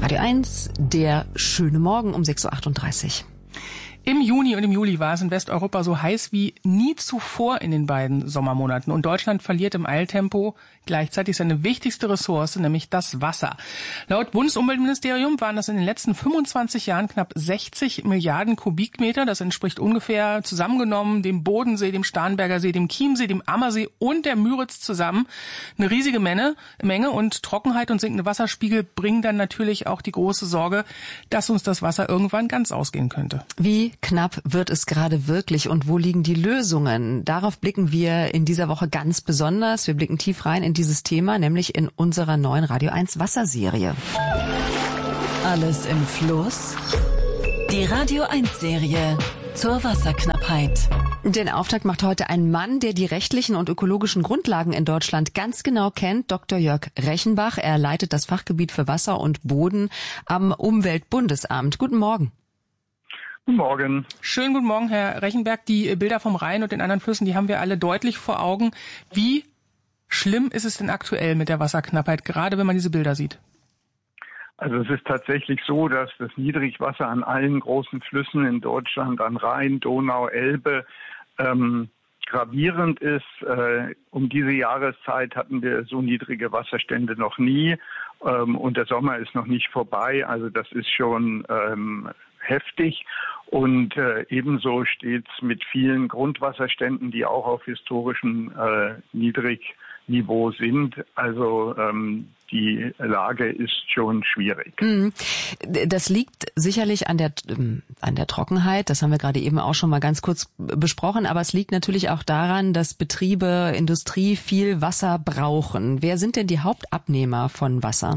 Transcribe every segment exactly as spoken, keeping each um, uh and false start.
Radio eins, der schöne Morgen um sechs Uhr achtunddreißig. Im Juni und im Juli war es in Westeuropa so heiß wie nie zuvor in den beiden Sommermonaten. Und Deutschland verliert im Eiltempo gleichzeitig seine wichtigste Ressource, nämlich das Wasser. Laut Bundesumweltministerium waren das in den letzten fünfundzwanzig Jahren knapp sechzig Milliarden Kubikmeter. Das entspricht ungefähr zusammengenommen dem Bodensee, dem Starnberger See, dem Chiemsee, dem Ammersee und der Müritz zusammen. Eine riesige Menge, Menge und Trockenheit und sinkende Wasserspiegel bringen dann natürlich auch die große Sorge, dass uns das Wasser irgendwann ganz ausgehen könnte. Wie knapp wird es gerade wirklich und wo liegen die Lösungen? Darauf blicken wir in dieser Woche ganz besonders. Wir blicken tief rein in dieses Thema, nämlich in unserer neuen Radio eins Wasserserie. Alles im Fluss? Die Radio eins Serie zur Wasserknappheit. Den Auftakt macht heute ein Mann, der die rechtlichen und ökologischen Grundlagen in Deutschland ganz genau kennt, Doktor Jörg Rechenbach. Er leitet das Fachgebiet für Wasser und Boden am Umweltbundesamt. Guten Morgen. Guten Morgen. Schönen guten Morgen, Herr Rechenberg. Die Bilder vom Rhein und den anderen Flüssen, die haben wir alle deutlich vor Augen. Wie schlimm ist es denn aktuell mit der Wasserknappheit, gerade wenn man diese Bilder sieht? Also es ist tatsächlich so, dass das Niedrigwasser an allen großen Flüssen in Deutschland, an Rhein, Donau, Elbe, ähm, gravierend ist. Äh, um diese Jahreszeit hatten wir so niedrige Wasserstände noch nie. Ähm, und der Sommer ist noch nicht vorbei. Also das ist schon ähm, heftig. Und äh, ebenso steht es mit vielen Grundwasserständen, die auch auf historischem äh, Niedrigniveau sind. Also ähm, die Lage ist schon schwierig. Das liegt sicherlich an der an der Trockenheit. Das haben wir gerade eben auch schon mal ganz kurz besprochen. Aber es liegt natürlich auch daran, dass Betriebe, Industrie viel Wasser brauchen. Wer sind denn die Hauptabnehmer von Wasser?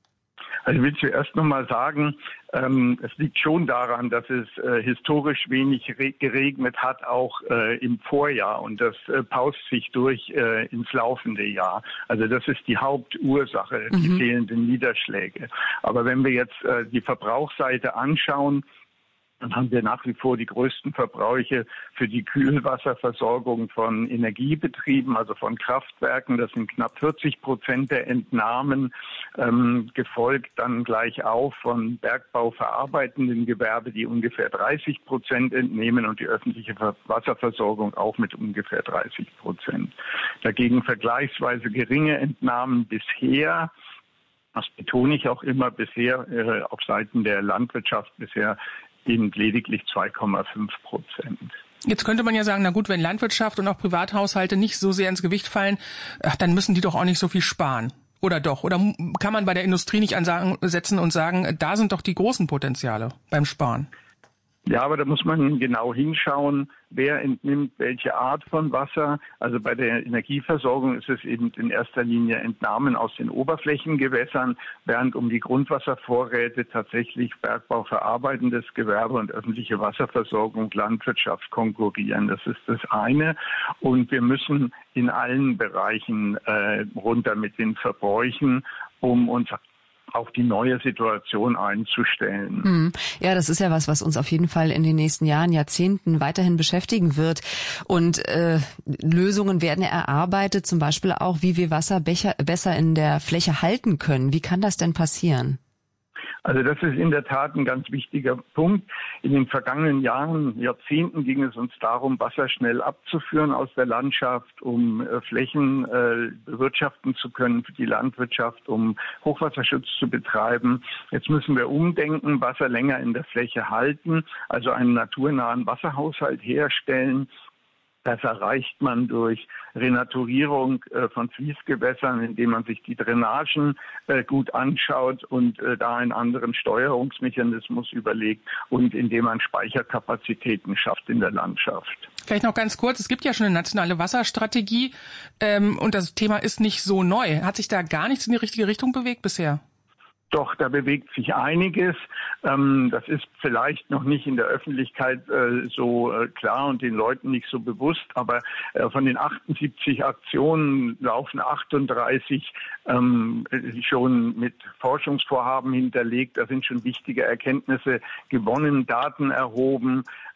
Also ich will zuerst nochmal sagen, ähm, es liegt schon daran, dass es äh, historisch wenig re- geregnet hat, auch äh, im Vorjahr. Und das äh, paust sich durch äh, ins laufende Jahr. Also das ist die Hauptursache, die mhm. fehlenden Niederschläge. Aber wenn wir jetzt äh, die Verbrauchsseite anschauen, dann haben wir nach wie vor die größten Verbräuche für die Kühlwasserversorgung von Energiebetrieben, also von Kraftwerken. Das sind knapp vierzig Prozent der Entnahmen, ähm, gefolgt dann gleich auf von bergbauverarbeitenden Gewerbe, die ungefähr dreißig Prozent entnehmen und die öffentliche Wasserversorgung auch mit ungefähr dreißig Prozent. Dagegen vergleichsweise geringe Entnahmen bisher. Das betone ich auch immer bisher äh, auf Seiten der Landwirtschaft bisher eben lediglich zwei Komma fünf Prozent. Jetzt könnte man ja sagen, na gut, wenn Landwirtschaft und auch Privathaushalte nicht so sehr ins Gewicht fallen, ach, dann müssen die doch auch nicht so viel sparen. Oder doch? Oder kann man bei der Industrie nicht ansetzen und sagen, da sind doch die großen Potenziale beim Sparen? Ja, aber da muss man genau hinschauen, wer entnimmt welche Art von Wasser. Also bei der Energieversorgung ist es eben in erster Linie Entnahmen aus den Oberflächengewässern, während um die Grundwasservorräte tatsächlich Bergbau, verarbeitendes Gewerbe und öffentliche Wasserversorgung, Landwirtschaft konkurrieren. Das ist das eine. Und wir müssen in allen Bereichen äh, runter mit den Verbräuchen, um uns auf die neue Situation einzustellen. Ja, das ist ja was, was uns auf jeden Fall in den nächsten Jahren, Jahrzehnten weiterhin beschäftigen wird. Und äh, Lösungen werden erarbeitet, zum Beispiel auch, wie wir Wasser becher, besser in der Fläche halten können. Wie kann das denn passieren? Also das ist in der Tat ein ganz wichtiger Punkt. In den vergangenen Jahren, Jahrzehnten ging es uns darum, Wasser schnell abzuführen aus der Landschaft, um äh, Flächen äh, bewirtschaften zu können für die Landwirtschaft, um Hochwasserschutz zu betreiben. Jetzt müssen wir umdenken, Wasser länger in der Fläche halten, also einen naturnahen Wasserhaushalt herstellen. Das erreicht man durch Renaturierung äh, von Fließgewässern, indem man sich die Drainagen äh, gut anschaut und äh, da einen anderen Steuerungsmechanismus überlegt und indem man Speicherkapazitäten schafft in der Landschaft. Vielleicht noch ganz kurz, es gibt ja schon eine nationale Wasserstrategie ähm, und das Thema ist nicht so neu. Hat sich da gar nichts in die richtige Richtung bewegt bisher? Doch, da bewegt sich einiges. Ähm, das ist vielleicht noch nicht in der Öffentlichkeit äh, so äh, klar und den Leuten nicht so bewusst, aber äh, von den achtundsiebzig Aktionen laufen achtunddreißig ähm, schon mit Forschungsvorhaben hinterlegt. Da sind schon wichtige Erkenntnisse gewonnen, Daten erhoben.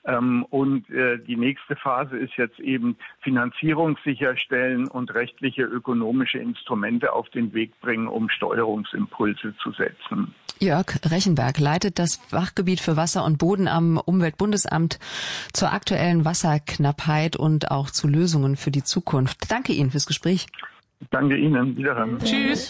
Und die nächste Phase ist jetzt eben Finanzierung sicherstellen und rechtliche, ökonomische Instrumente auf den Weg bringen, um Steuerungsimpulse zu setzen. Jörg Rechenberg leitet das Fachgebiet für Wasser und Boden am Umweltbundesamt zur aktuellen Wasserknappheit und auch zu Lösungen für die Zukunft. Danke Ihnen fürs Gespräch. Danke Ihnen. Wiederhören. Tschüss.